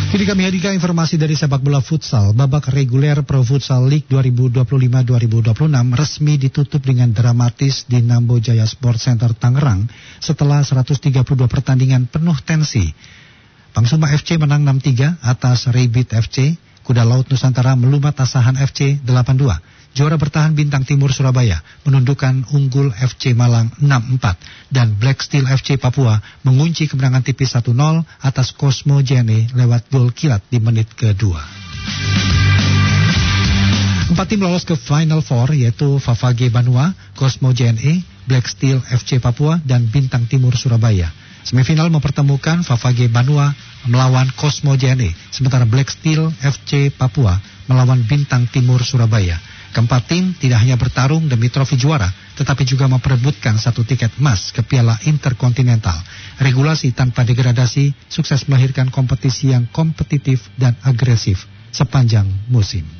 Kini kami hadirkan informasi dari sepak bola futsal. Babak reguler Pro Futsal League 2025-2026 resmi ditutup dengan dramatis di Nambo Jaya Sport Center Tangerang setelah 132 pertandingan penuh tensi. Pangsuma FC menang 6-3 atas Rabbit FC. Kuda Laut Nusantara melumat Asahan FC 8-2. Juara bertahan Bintang Timur Surabaya menundukkan Unggul FC Malang 6-4 dan Black Steel FC Papua mengunci kemenangan tipis 1-0 atas Cosmo JNE lewat gol kilat di menit kedua. 4 tim lolos ke Final Four yaitu Favage Banua, Cosmo JNE, Black Steel FC Papua dan Bintang Timur Surabaya. Semifinal mempertemukan Favage Banua melawan Cosmo JNE, sementara Black Steel FC Papua melawan Bintang Timur Surabaya. Keempat tim tidak hanya bertarung demi trofi juara, tetapi juga memperebutkan 1 tiket emas ke Piala Interkontinental. Regulasi tanpa degradasi sukses melahirkan kompetisi yang kompetitif dan agresif sepanjang musim.